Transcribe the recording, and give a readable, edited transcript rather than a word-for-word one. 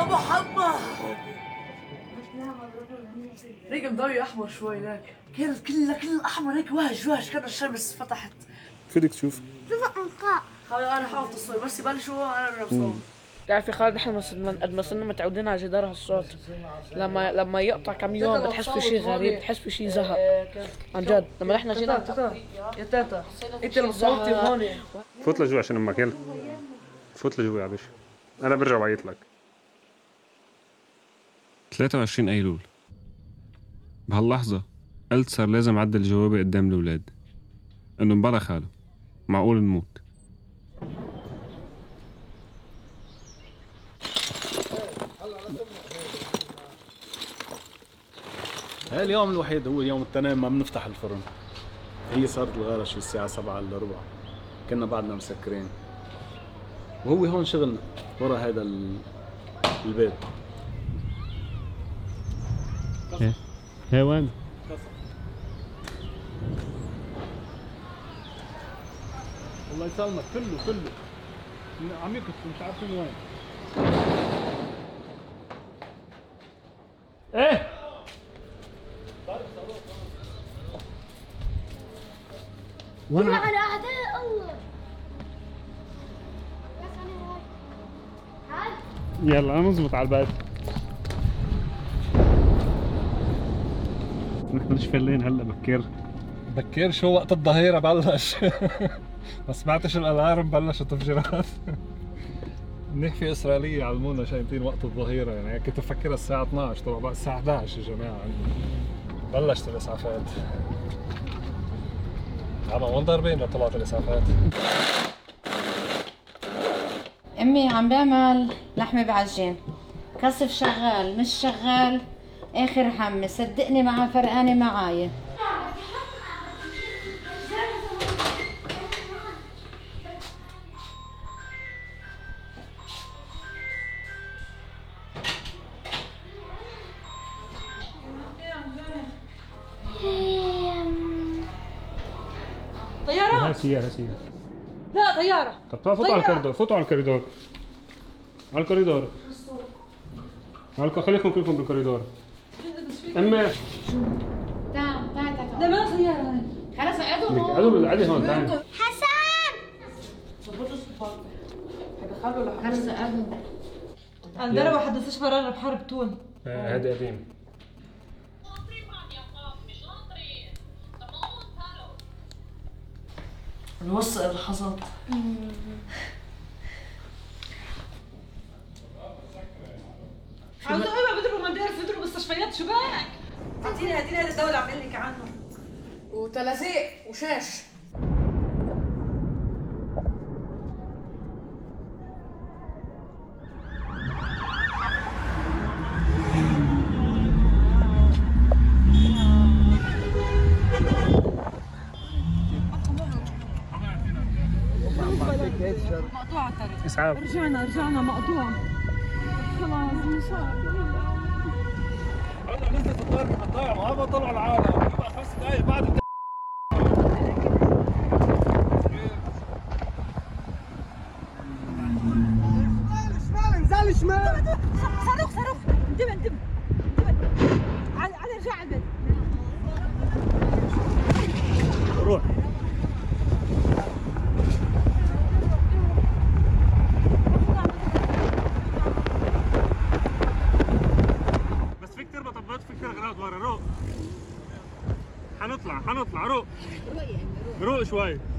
يا محمد. هيك مضوي احمر شوي هناك، كانت كلها احمر هيك وهج كان الشمس فتحت. فيك تشوف؟ خلي انا حاول تصوير بس يبلشوا انا بصور. تعرف يا خالد احنا قد ما صرنا متعودين على جدار هالصوت، لما يقطع كم يوم بتحس في شيء غريب، بتحس في شيء زهق عن جد. لما احنا جينا يا تاتا انت اللي صوتي هون. فوت لجوا عشان امك، يلا فوت لجوا يا باشا، انا برجع بعيط لك. 23 ايلول بهاللحظة قلت صار لازم أعدل جوابي قدام الأولاد إنه مبلا خاله معقول نموت. اليوم الوحيد هو يوم التنين ما بنفتح الفرن. هي صارت الغارة شي الساعة 7:15، كنا بعدنا مسكرين، وهو هون شغلنا ورا هذا البيت. هي وين؟ الله يسلمك، كله عم يكتب مش عارفين وين. ايه وانا على اعداء الله. يلا نظبط على البيت. نحن شفلين هلا بكير شو وقت الظهيرة بلش. ما سمعتش الالارم بلشت تفجيرات. منيح في اسرائيلية علمونا شايفين وقت الظهيرة، يعني كنت افكرها الساعة 12، طبعا بقى الساعة 11 يا جماعة عندنا. بلشت الاسعافات. وين ضاربين لطلعت الاسعافات؟ امي عم بعمل لحمة بعجين، كسف شغال مش شغال اخر همي، صدقني مع فرقانة معايا. طيارة؟ سيارة. لا طيارة. طب فوتوا على الكوريدور، فوتوا على الكوريدور. خليكم كلكم بالكوريدور. امي تعال لا ما طيارة. خلص اقعدوا قعدي هون تعالي. حسن خلص اقعدوا. انضربوا حد استشفى برا بحرب تون. هذا قديم. نوثق اللحظات. عاوزة ما بيضربوا منديل بيضربوا مستشفيات شو بك؟ هاتيلي هذا الدواء اللي عم بقول لك عنه. وتلازيق وشاش. مقطوعة الطريق. اسعاف. رجعنا مقطوعة. خلاص ان شاء الله. هلا نزلت الطيارة من الطيارة، ما طلعوا العالم، يبقى 5 دقايق بعد شمال. صاروخ انتبه على رجع على البيت. روح. بس فيك تربط البيض، فيك ترغلات ورا. روح. حنطلع روح شوي.